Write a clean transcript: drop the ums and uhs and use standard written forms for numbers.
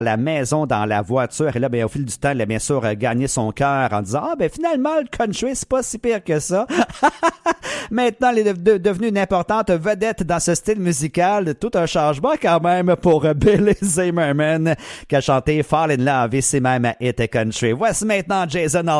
la maison, dans la voiture. Et là, ben, au fil du temps, elle a bien sûr gagné son cœur en disant « Ah, ben finalement, le country, c'est pas si pire que ça. » Maintenant, elle est devenue une importante vedette dans ce style musical. Tout un changement quand même pour Billy Zimmerman qui a chanté « Fall in Love » et c'est même « Hit Country ». Voici maintenant Jason